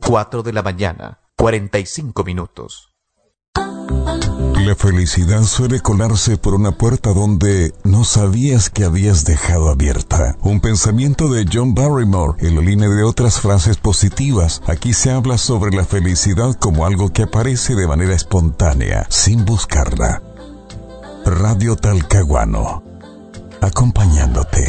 4 de la mañana, 45 minutos. La felicidad suele colarse por una puerta donde no sabías que habías dejado abierta. Un pensamiento de John Barrymore en la línea de otras frases positivas. Aquí se habla sobre la felicidad como algo que aparece de manera espontánea, sin buscarla. Radio Talcahuano, acompañándote.